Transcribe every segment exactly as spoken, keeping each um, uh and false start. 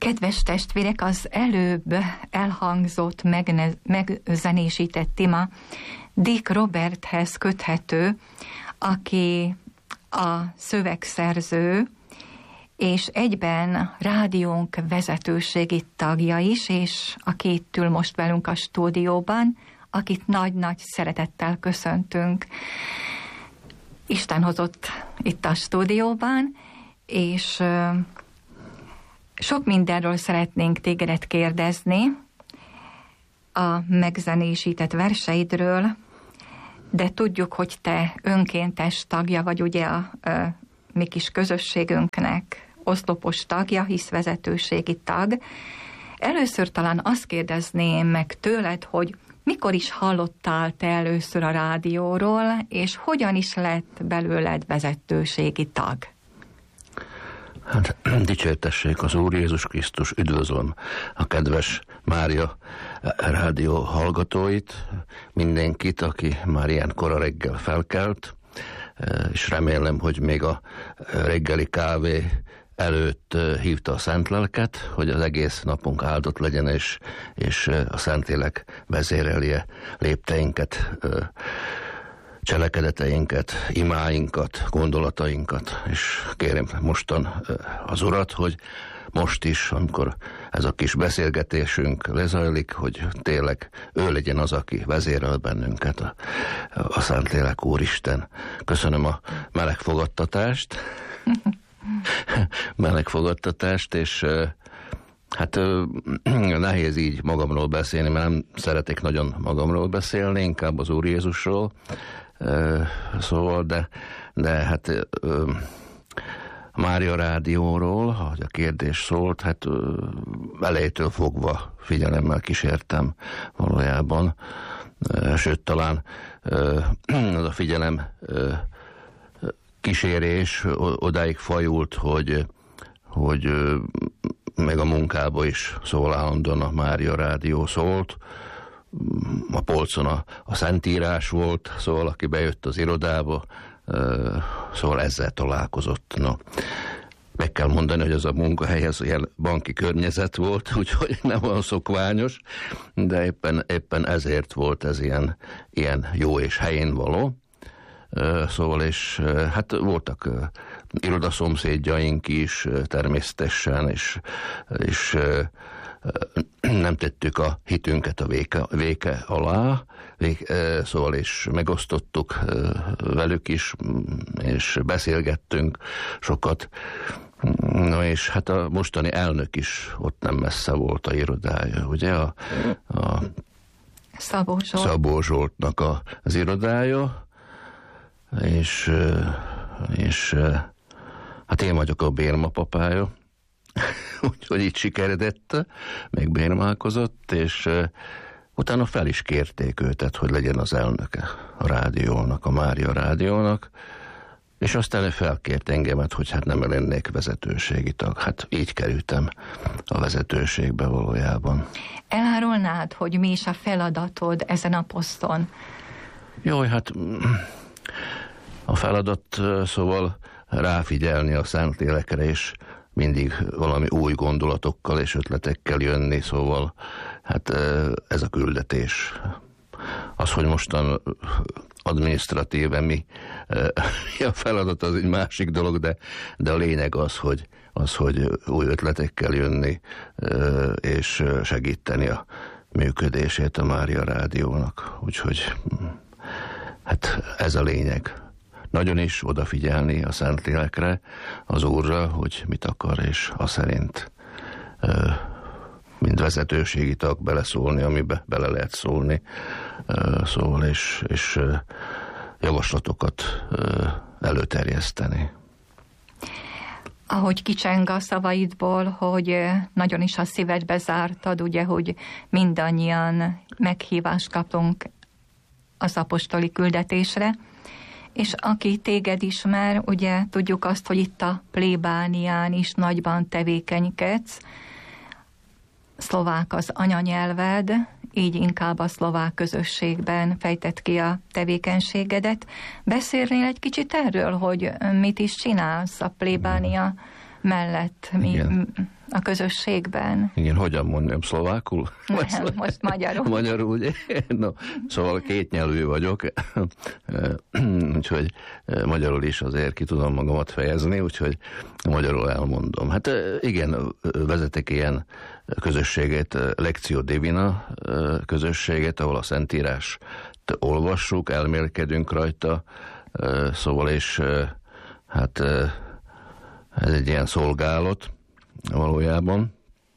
Kedves testvérek, az előbb elhangzott, megne, megzenésített téma Dick Roberthez köthető, aki a szövegszerző, és egyben rádiónk vezetőségi tagja is, és aki itt ül most velünk a stúdióban, akit nagy-nagy szeretettel köszöntünk. Isten hozott itt a stúdióban, és sok mindenről szeretnénk tégedet kérdezni, a megzenésített verseidről, de tudjuk, hogy te önkéntes tagja vagy ugye a, a mi kis közösségünknek, oszlopos tagja, hisz vezetőségi tag. Először talán azt kérdezném meg tőled, hogy mikor is hallottál te először a rádióról, és hogyan is lett belőled vezetőségi tag? Hát, dicsértessék az Úr Jézus Krisztus, üdvözlöm a kedves Mária rádió hallgatóit, mindenkit, aki már ilyen kora reggel felkelt, és remélem, hogy még a reggeli kávé előtt hívta a Szentlelket, hogy az egész napunk áldott legyen, és, és a Szentlélek vezérelje lépteinket, cselekedeteinket, imáinkat, gondolatainkat, és kérem mostan az Urat, hogy most is, amikor ez a kis beszélgetésünk lezajlik, hogy tényleg ő legyen az, aki vezérel bennünket, a, a Szentlélek Úristen. Köszönöm a meleg fogadtatást, meleg fogadtatást, és hát nehéz így magamról beszélni, mert nem szeretek nagyon magamról beszélni, inkább az Úr Jézusról, szóval, de, de hát a Mária rádióról, ahogy a kérdés szólt, hát elejétől fogva figyelemmel kísértem valójában, sőt talán az a figyelem kísérés odáig fajult, hogy, hogy meg a munkába is szól állandóan a Mária rádió szólt, a polcon a, a Szentírás volt, szóval aki bejött az irodába, szóval ezzel találkozott. No, meg kell mondani, hogy az a munkahely, ez ilyen banki környezet volt, úgyhogy nem olyan szokványos, de éppen, éppen ezért volt ez ilyen, ilyen jó és helyén való. Szóval, és hát voltak irodaszomszédjaink is természetesen, és, és nem tettük a hitünket a véke, véke alá, véke, szóval és megosztottuk velük is, és beszélgettünk sokat. No, és hát a mostani elnök is ott nem messze volt a irodája, ugye? A, a Szabó Zsolt. Szabó Zsoltnak a, az irodája, és, és hát én vagyok a bérmapapája, úgyhogy így sikeredett, meg bérmálkozott, és uh, utána fel is kérték őt, hogy legyen az elnöke a rádiónak, a Mária rádiónak, és aztán felkért engemet, hogy hát nem lennék vezetőségi tag. Hát így kerültem a vezetőségbe valójában. Elárulnád, hogy mi is a feladatod ezen a poszton? Jó, hát a feladat szóval ráfigyelni a Szentlélekre, és mindig valami új gondolatokkal és ötletekkel jönni, szóval hát ez a küldetés. Az, hogy mostan adminisztratíven mi, mi a feladat, az egy másik dolog, de, de a lényeg az, hogy, az, hogy új ötletekkel jönni, és segíteni a működését a Mária rádiónak. Úgyhogy hát ez a lényeg. Nagyon is odafigyelni a Szentlélekre, az Úrra, hogy mit akar, és az szerint mind vezetőségi tag beleszólni, amibe bele lehet szólni, szóval, és, és javaslatokat előterjeszteni. Ahogy kicseng a szavaidból, hogy nagyon is a szívedbe zártad, ugye, hogy mindannyian meghívást kapunk az apostoli küldetésre, és aki téged ismer, ugye tudjuk azt, hogy itt a plébánián is nagyban tevékenykedsz, szlovák az anyanyelved, így inkább a szlovák közösségben fejtett ki a tevékenységedet. Beszélnél egy kicsit erről, hogy mit is csinálsz a plébánia mellett? Mi, a közösségben. Igen, hogyan mondjam, szlovákul? Nem, most magyarul. Magyarul, ugye? No, szóval kétnyelvű vagyok, úgyhogy magyarul is azért ki tudom magamat fejezni, úgyhogy magyarul elmondom. Hát igen, vezetek ilyen közösséget, Lectio Divina közösséget, ahol a Szentírást olvassuk, elmélkedünk rajta, szóval és hát ez egy ilyen szolgálat valójában,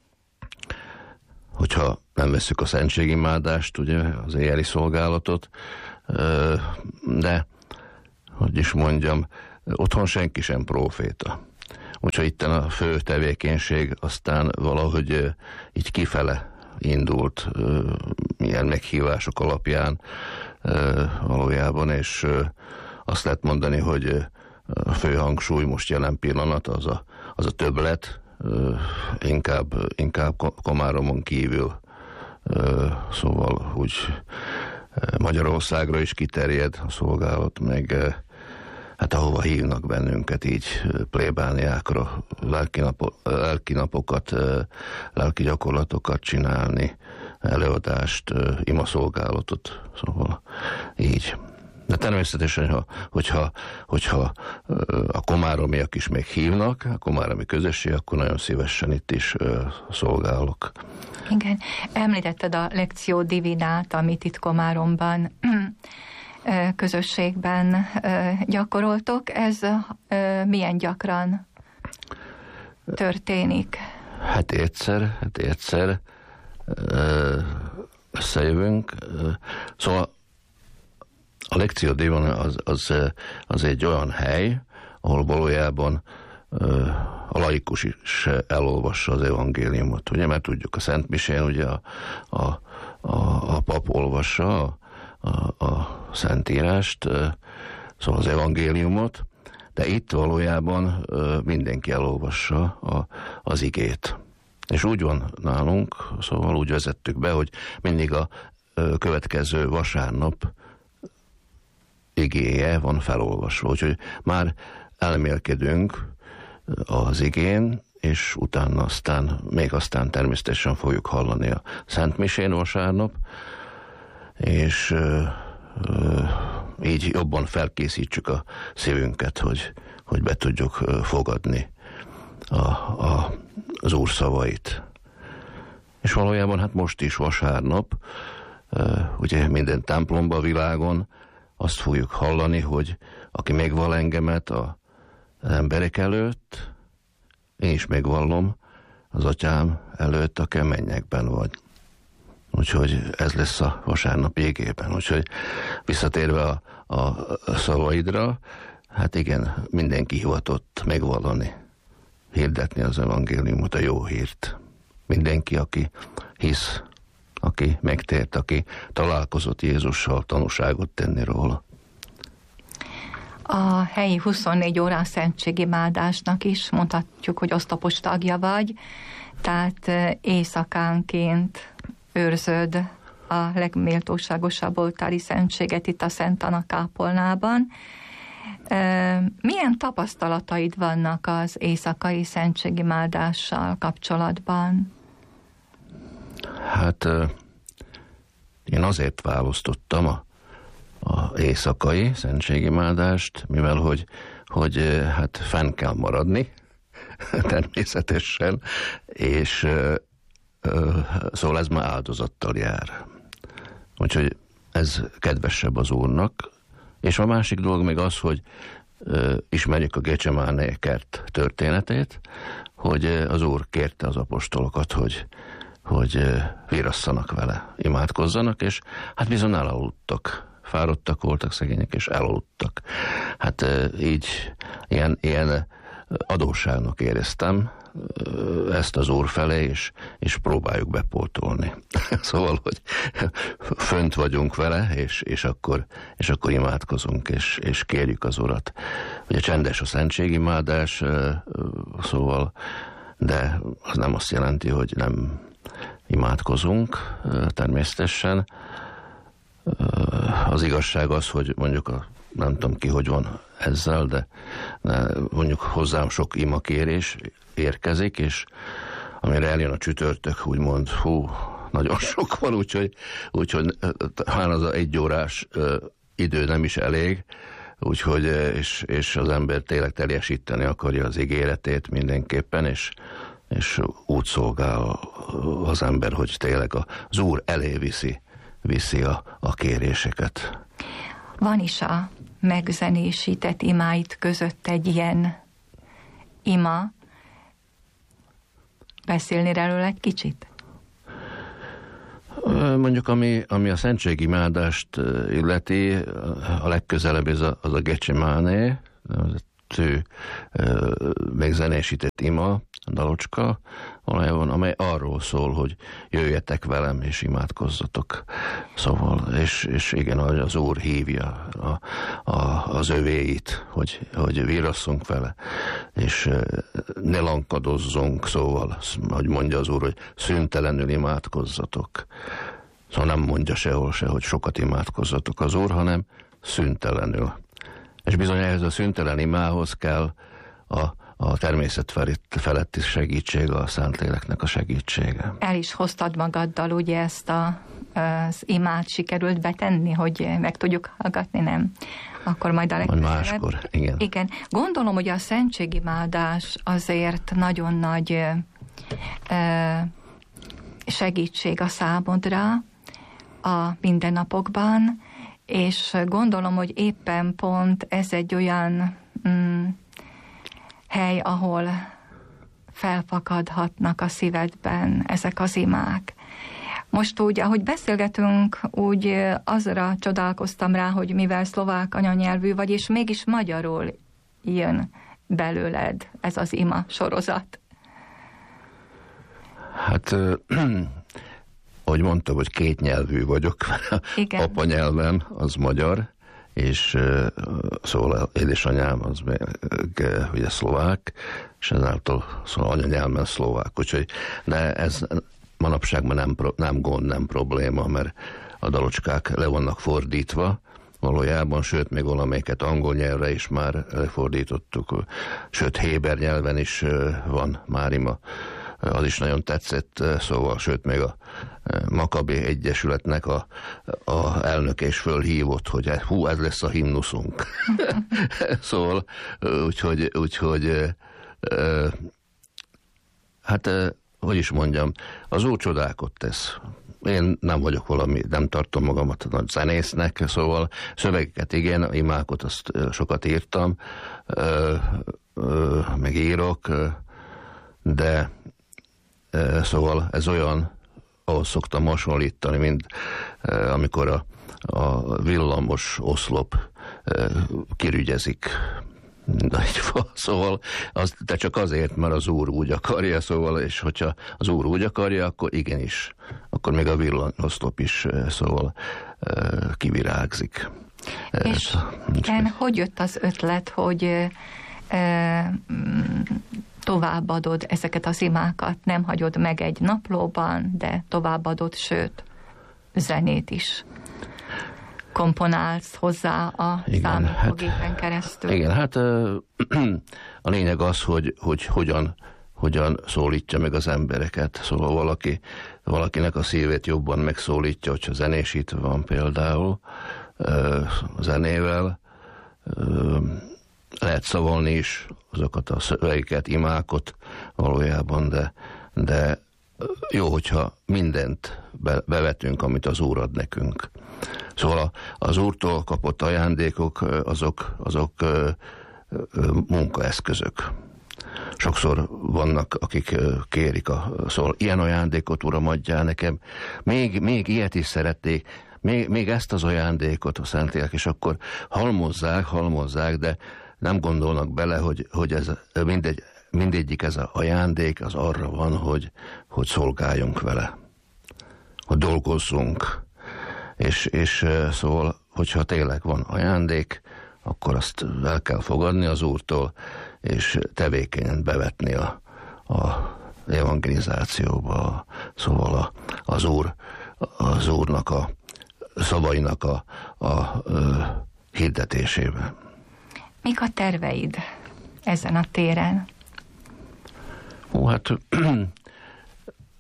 hogyha nem veszük a szentségimádást, ugye, az éjjeli szolgálatot, de, hogy is mondjam, otthon senki sem próféta. Úgyhogy itt a fő tevékenység aztán valahogy így kifele indult, ilyen meghívások alapján valójában, és azt lehet mondani, hogy a fő hangsúly most jelen pillanat az a, az a többlet, inkább, inkább Komáromon kívül, szóval úgy Magyarországra is kiterjed a szolgálat, meg hát ahova hívnak bennünket így plébániákra, lelki, napo, lelki napokat, lelki gyakorlatokat csinálni, előadást, imaszolgálatot, szóval így. De természetesen, ha, hogyha, hogyha a komáromiak is még hívnak, a komáromi közösség, akkor nagyon szívesen itt is szolgálok. Igen, említetted a Lectio Divinát, amit itt Komáromban közösségben gyakoroltok. Ez milyen gyakran történik? Hát egyszer, hát egyszer összejövünk. Szóval a Lectio Divina az, az, az egy olyan hely, ahol valójában a laikus is elolvassa az evangéliumot, ugye, mert tudjuk, a Szent Misén ugye a, a, a, a pap olvassa a, a, a Szentírást, szóval az evangéliumot, de itt valójában mindenki elolvassa a, az igét. És úgy van nálunk, szóval úgy vezettük be, hogy mindig a következő vasárnap igéje van felolvasva, úgyhogy már elmélkedünk az igén, és utána aztán, még aztán természetesen fogjuk hallani a Szent Misén vasárnap, és ö, ö, így jobban felkészítsük a szívünket, hogy, hogy be tudjuk fogadni a, a, az Úr szavait. És valójában hát most is vasárnap, ö, ugye minden templomban a világon azt fogjuk hallani, hogy aki megval engemet a az emberek előtt, én is megvallom az atyám előtt, aki a mennyekben vagy. Úgyhogy ez lesz a vasárnap égében. Úgyhogy visszatérve a, a szavaidra, hát igen, mindenki hivatott megvallani, hirdetni az evangéliumot, a jó hírt. Mindenki, aki hisz, aki megtért, aki találkozott Jézussal, tanúságot tenni róla. A helyi huszonnégy órás szentségimádásnak is mondhatjuk, hogy osztopos tagja vagy, tehát éjszakánként őrzöd a legméltóságosabb oltári szentséget itt a Szent Anna kápolnában. Milyen tapasztalataid vannak az éjszakai szentségimádással kapcsolatban? Hát én azért választottam a a éjszakai szentségimádást, mivel hogy, hogy hát fenn kell maradni, természetesen, és szóval ez már áldozattal jár. Úgyhogy ez kedvesebb az Úrnak. És a másik dolog még az, hogy ismerjük a Gecsemáné kert történetét, hogy az Úr kérte az apostolokat, hogy, hogy vírasszanak vele, imádkozzanak, és hát bizony elaludtak. Fáradtak voltak, szegények, és elaludtak. Hát így ilyen, ilyen adósságnak éreztem ezt az Úr felé, és, és próbáljuk bepótolni. Szóval, hogy fönt vagyunk vele, és, és, akkor, és akkor imádkozunk, és, és kérjük az Urat. Ugye csendes a szentségimádás, szóval, de az nem azt jelenti, hogy nem imádkozunk természetesen. Az igazság az, hogy mondjuk a, nem tudom ki, hogy van ezzel, de mondjuk hozzám sok imakérés érkezik, és amire eljön a csütörtök, úgymond, hú, nagyon sok van, úgyhogy, úgyhogy hát az a egy órás idő nem is elég, úgyhogy, és, és az ember tényleg teljesíteni akarja az ígéretét mindenképpen, és, és úgy szolgál az ember, hogy tényleg az Úr elé viszi, viszi a, a kéréseket. Van is a megzenésített imáit között egy ilyen ima. Beszélni erről egy kicsit? Mondjuk, ami, ami a szentségimádást illeti, a legközelebb ez a, az a Gecsemáné, az ő megzenésített ima, a dalocska, valójában, amely arról szól, hogy jöjjetek velem és imádkozzatok. Szóval, és, és igen, az Úr hívja a, a, az övéit, hogy, hogy vírasszunk vele, és ne lankadozzunk, szóval, hogy mondja az Úr, hogy szüntelenül imádkozzatok. Szóval nem mondja sehol se, hogy sokat imádkozzatok az Úr, hanem szüntelenül. És bizony ehhez a szüntelen imához kell a a természet feletti segítség, a Szentléleknek a segítsége. El is hoztad magaddal, ugye ezt a, az imát sikerült betenni, hogy meg tudjuk hallgatni, nem? Akkor majd a legközelebb. Majd máskor, igen. Igen. Gondolom, hogy a szentségimádás azért nagyon nagy ö, segítség a számodra a mindennapokban, és gondolom, hogy éppen pont ez egy olyan mm, hely, ahol felfakadhatnak a szívedben ezek az imák. Most úgy, ahogy beszélgetünk, úgy azra csodálkoztam rá, hogy mivel szlovák anyanyelvű vagy, és mégis magyarul jön belőled ez az ima sorozat. Hát, ahogy mondtam, hogy kétnyelvű vagyok. Igen. Apanyelvem az magyar, és uh, szóval édesanyám az meg uh, ugye szlovák, és ezáltal szóval anyanyelven szlovák, úgyhogy, de ez manapság már nem, nem gond, nem probléma, mert a dalocskák le vannak fordítva valójában, sőt, még valamelyiket angol nyelvre is már lefordítottuk, sőt, héber nyelven is uh, van már ima. Az is nagyon tetszett, szóval, sőt, még a Makabi Egyesületnek a, a elnök is fölhívott, hogy hú, ez lesz a himnuszunk. Szóval, úgyhogy, úgyhogy hát, hogy is mondjam, az Úr csodákat tesz. Én nem vagyok valami, nem tartom magamat nagy zenésznek, szóval szövegeket igen, imákat azt sokat írtam, meg írok, de szóval ez olyan, ahhoz szoktam hasonlítani, mint amikor a, a villamos oszlop kirügyezik. Szóval az, de csak azért, mert az Úr úgy akarja, szóval, és hogyha az Úr úgy akarja, akkor igenis, akkor még a villanoszlop is szóval kivirágzik. És igen, hogy jött az ötlet, hogy e, továbbadod ezeket az imákat, nem hagyod meg egy naplóban, de továbbadod, sőt, zenét is komponálsz hozzá a számítógépen hát, keresztül. Igen, hát a lényeg az, hogy, hogy hogyan, hogyan szólítja meg az embereket. Szóval valaki, valakinek a szívét jobban megszólítja, hogyha zenésítve van például a zenével. Lehet szavalni is azokat a szövegeket, imákat valójában, de, de jó, hogyha mindent be, bevetünk, amit az Úr ad nekünk. Szóval az Úrtól kapott ajándékok, azok, azok munkaeszközök. Sokszor vannak, akik kérik, a, szóval ilyen ajándékot, Uram, adjál nekem, még, még ilyet is szerették, még, még ezt az ajándékot a Szentlélek, és akkor halmozzák, halmozzák, de nem gondolnak bele, hogy, hogy ez mindegy, mindegyik ez az ajándék, az arra van, hogy, hogy szolgáljunk vele, hogy dolgozzunk. És, és szóval, hogyha tényleg van ajándék, akkor azt el kell fogadni az Úrtól, és tevékenyen bevetni a, a evangelizációba, szóval a, az Úr, az Úrnak a szavainak a, a, a hirdetésébe. Mik a terveid ezen a téren? Ó, hát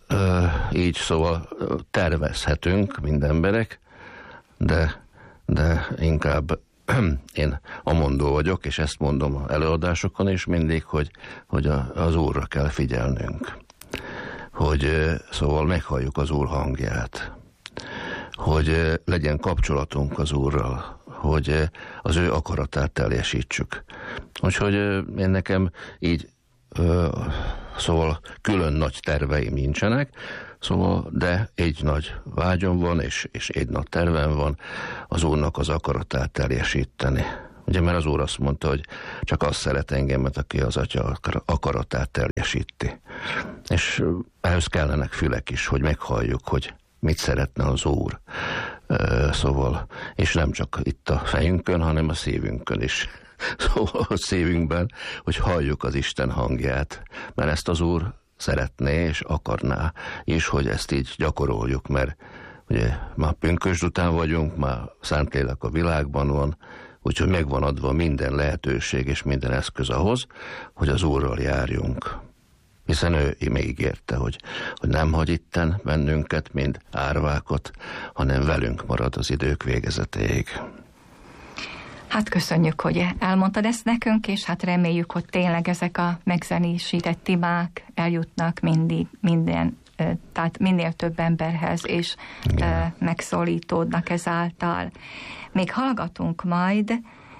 így szóval tervezhetünk, mind emberek, de, de inkább én amondó vagyok, és ezt mondom előadásokon is mindig, hogy, hogy a, az Úrra kell figyelnünk. Hogy szóval meghalljuk az Úr hangját. Hogy legyen kapcsolatunk az Úrral. Hogy az ő akaratát teljesítsük. Úgyhogy én nekem így szóval külön nagy terveim nincsenek, szóval, de egy nagy vágyom van, és, és egy nagy tervem van az Úrnak az akaratát teljesíteni. Ugye, mert az Úr azt mondta, hogy csak azt szeret engemet, aki az Atya akaratát teljesíti. És ehhez kellenek fülek is, hogy meghalljuk, hogy mit szeretne az Úr. Szóval, és nem csak itt a fejünkön, hanem a szívünkön is. Szóval a szívünkben, hogy halljuk az Isten hangját, mert ezt az Úr szeretné és akarná, és hogy ezt így gyakoroljuk, mert ugye már pünkösd után vagyunk, már Szentlélek a világban van, úgyhogy megvan adva minden lehetőség és minden eszköz ahhoz, hogy az Úrral járjunk. Hiszen ő megígérte, hogy, hogy nem hagy itten bennünket, mint árvákat, hanem velünk marad az idők végezetéig. Hát köszönjük, hogy elmondtad ezt nekünk, és hát reméljük, hogy tényleg ezek a megzenésített imák eljutnak mindig, minden, tehát minél több emberhez, és Igen. megszólítódnak ezáltal. Még hallgatunk majd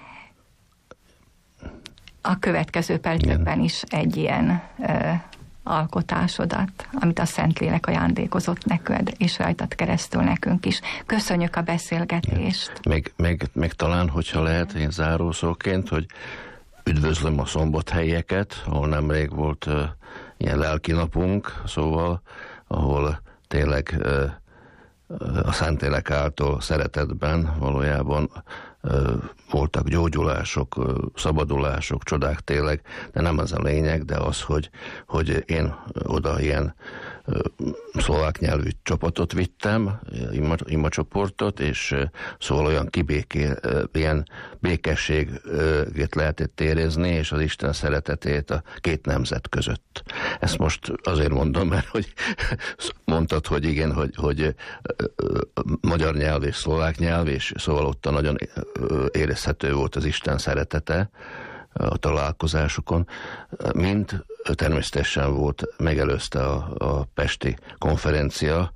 a következő percekben is egy ilyen alkotásodat, amit a Szentlélek ajándékozott neked, és rajtad keresztül nekünk is. Köszönjük a beszélgetést. Még, még, még talán, hogyha lehet, én zárószóként, hogy üdvözlöm a szombathelyeket, ahol nemrég volt uh, ilyen lelki napunk, szóval, ahol tényleg uh, a Szentlélek által szeretetben valójában uh, voltak gyógyulások, uh, szabadulások, csodák tényleg, de nem az a lényeg, de az, hogy, hogy én oda ilyen uh, szlovák nyelvű csapatot vittem, ima, ima csoportot, és uh, szóval olyan kibéké, uh, ilyen békességet lehetett érezni, és az Isten szeretetét a két nemzet között. Ezt most azért mondom, mert hogy mondtad, hogy igen, hogy, hogy magyar nyelv és szlovák nyelv, és szóval ott a nagyon érezhető volt az Isten szeretete a találkozásokon. Mind természetesen volt, megelőzte a, a pesti konferencia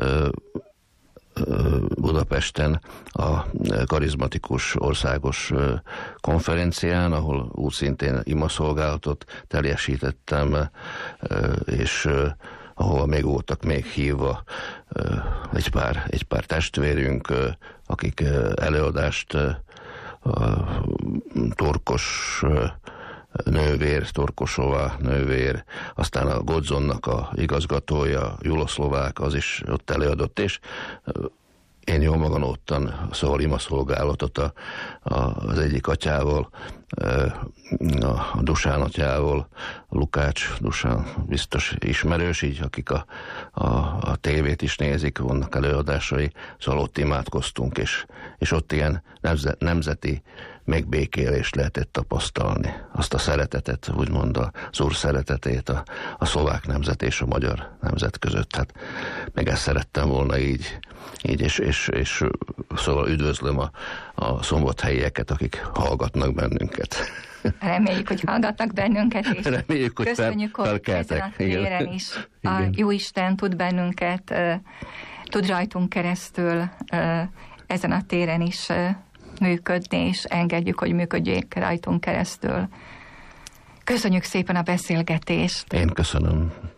Budapesten a karizmatikus országos konferencián, ahol úgy szintén imaszolgálatot teljesítettem, és ahol még voltak még hívva egy pár, egy pár testvérünk, akik előadást Torkos nővér, Torkosová nővér, aztán a Godzonnak a igazgatója, Juloszlovák, az is ott előadott, és én jól magam ottan, szóval imaszolgálatot a, a, az egyik atyával, a Dusán atyával, a Lukács Dusán biztos ismerős, így akik a, a, a tévét is nézik, vannak előadásai, szóval ott imádkoztunk, és, és ott ilyen nemzet, nemzeti megbékélést lehetett tapasztalni. Azt a szeretetet, úgymond az Úr szeretetét a, a szlovák nemzet és a magyar nemzet között. Hát meg ezt szerettem volna így, így és, és, és szóval üdvözlöm a, a szombathelyeket, akik hallgatnak bennünket. Reméljük, hogy hallgatnak bennünket, és Reméljük, hogy köszönjük, fel, hogy ezen a téren is a Jóisten tud bennünket, tud rajtunk keresztül ezen a téren is működni, és engedjük, hogy működjék rajtunk keresztül. Köszönjük szépen a beszélgetést! Én köszönöm.